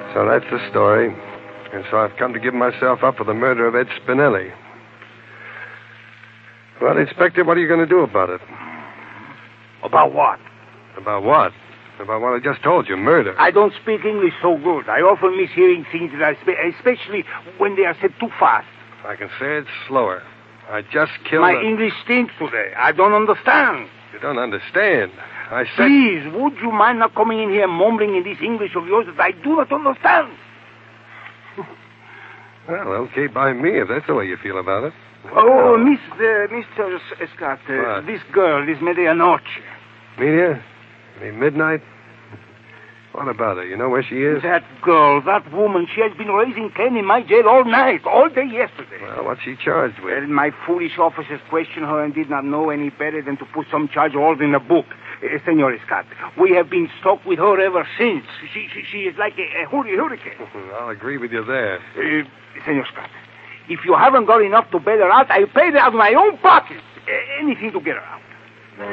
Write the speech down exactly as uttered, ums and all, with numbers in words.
So that's the story. And so I've come to give myself up for the murder of Ed Spinelli. Well, Inspector, what are you going to do about it? About what? About what? About what I just told you, murder. I don't speak English so good. I often miss hearing things that I speak, especially when they are said too fast. I can say it slower. I just killed My a... English stinks today. I don't understand. You don't understand. I said... Please, would you mind not coming in here mumbling in this English of yours that I do not understand? Well, okay by me, if that's the way you feel about it. Oh, Miss, uh, Mister S- Scott, uh, this girl, this Medianoche. Media? You mean midnight? What about her? You know where she is? That girl, that woman, she has been raising Cain in my jail all night, all day yesterday. Well, what's she charged with? Well, my foolish officers questioned her and did not know any better than to put some charge all in the book. Uh, Senor Scott, we have been stuck with her ever since. She she, she is like a, a hurricane. I'll agree with you there. Uh, Senor Scott, if you haven't got enough to bail her out, I'll pay her out of my own pocket. Uh, anything to get her out.